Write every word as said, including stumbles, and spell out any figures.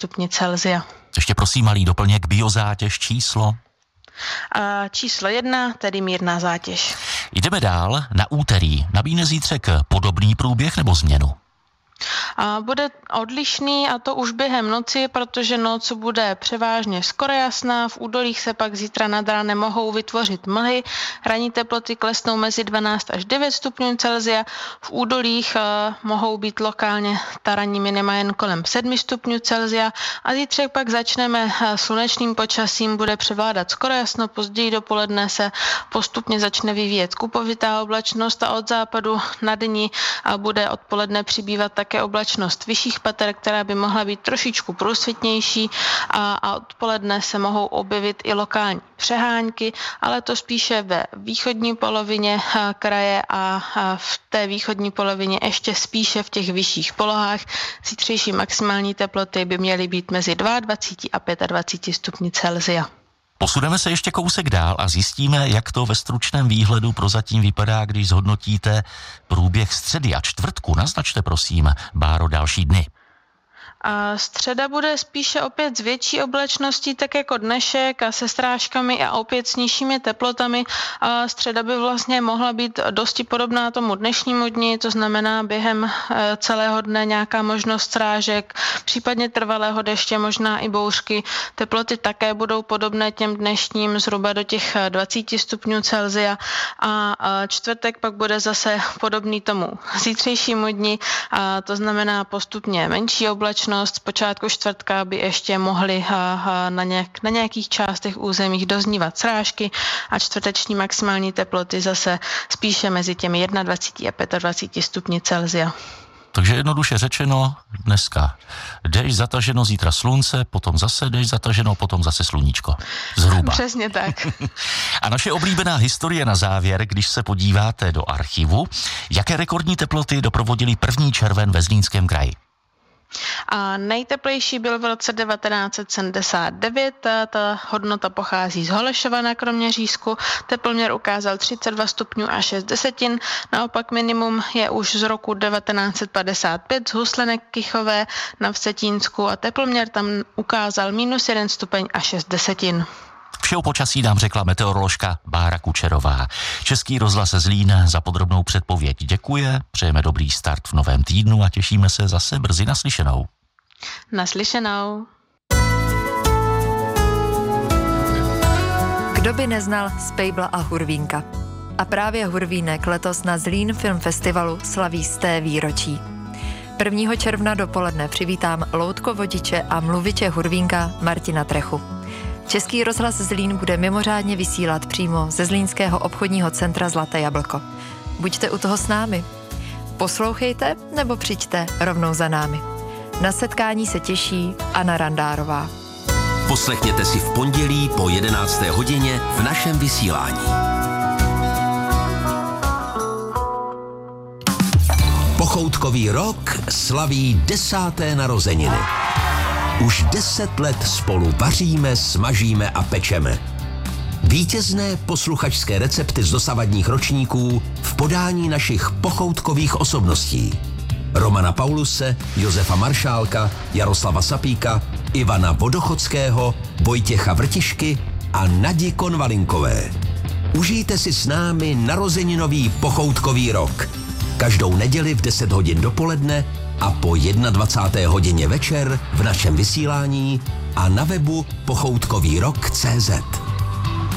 stupni Celsia. Ještě prosím malý doplněk, biozátěž číslo? A číslo jedna, tedy mírná zátěž. Jdeme dál. Na úterý nabídne zítřek podobný průběh nebo změnu? A bude odlišný, a to už během noci, protože noc bude převážně skoro jasná, v údolích se pak zítra nad ránem mohou vytvořit mlhy, ranní teploty klesnou mezi dvanáct až devět stupňů Celsia, v údolích uh, mohou být lokálně ta ranní minima jen kolem sedm stupňů Celsia a zítřek pak začneme uh, slunečným počasím, bude převládat skoro jasno, později dopoledne se postupně začne vyvíjet kupovitá oblačnost a od západu na dní uh, bude odpoledne přibývat také oblačnost vyšších pater, která by mohla být trošičku průsvitnější a, a odpoledne se mohou objevit i lokální přehánky, ale to spíše ve východní polovině a, kraje a, a v té východní polovině ještě spíše v těch vyšších polohách. Zítřejší maximální teploty by měly být mezi dvacet dva a dvacet pět stupni Celsia. Posuneme se ještě kousek dál a zjistíme, jak to ve stručném výhledu prozatím vypadá, když zhodnotíte průběh středy a čtvrtku. Naznačte prosím, Báro, další dny. A středa bude spíše opět s větší oblačností, tak jako dnešek a se srážkami a opět s nižšími teplotami. A středa by vlastně mohla být dosti podobná tomu dnešnímu dni, to znamená během celého dne nějaká možnost srážek, případně trvalého deště, možná i bouřky. Teploty také budou podobné těm dnešním, zhruba do těch dvacet stupňů Celsia a čtvrtek pak bude zase podobný tomu zítřejšímu dni, a to znamená postupně menší oblačnost. Zpočátku čtvrtka by ještě mohly na, nějak, na nějakých částech územích doznívat srážky a čtvrteční maximální teploty zase spíše mezi těmi dvacet jedna a dvacet pět stupni Celsia. Takže jednoduše řečeno, dneska déšť zataženo, zítra slunce, potom zase déšť zataženo, potom zase sluníčko. Zhruba. Přesně tak. A naše oblíbená historie na závěr, když se podíváte do archivu, jaké rekordní teploty doprovodily první červen ve Zlínském kraji? A nejteplejší byl v roce devatenáct set sedmdesát devět, ta, ta hodnota pochází z Holešova na Kroměřížsku, teploměr ukázal třicet dva stupňů a šest desetin, naopak minimum je už z roku devatenáct set padesát pět z Huslenek Kychové na Vsetínsku a teploměr tam ukázal minus jeden stupeň a šest desetin. Vše o počasí nám řekla meteoroložka Bára Kučerová. Český rozhlas Zlín za podrobnou předpověď děkuje, přejeme dobrý start v novém týdnu a těšíme se zase brzy naslyšenou. Naslyšenou. Kdo by neznal Spejbla a Hurvínka? A právě Hurvínek letos na Zlín Film Festivalu slaví sté výročí. prvního června dopoledne přivítám loutkovodiče a mluviče Hurvínka Martina Trechu. Český rozhlas Zlín bude mimořádně vysílat přímo ze Zlínského obchodního centra Zlaté jablko. Buďte u toho s námi. Poslouchejte nebo přijďte rovnou za námi. Na setkání se těší Anna Randárová. Poslechněte si v pondělí po jedenácté hodině v našem vysílání. Pochoutkový rok slaví desáté narozeniny. Už deset let spolu vaříme, smažíme a pečeme. Vítězné posluchačské recepty z dosavadních ročníků v podání našich pochoutkových osobností. Romana Pauluse, Josefa Maršálka, Jaroslava Sapíka, Ivana Vodochodského, Vojtěcha Vrtišky a Nadi Konvalinkové. Užijte si s námi narozeninový pochoutkový rok. Každou neděli v deset hodin dopoledne a po dvacáté jedné hodině večer v našem vysílání a na webu pochoutkový rok tečka cé zet.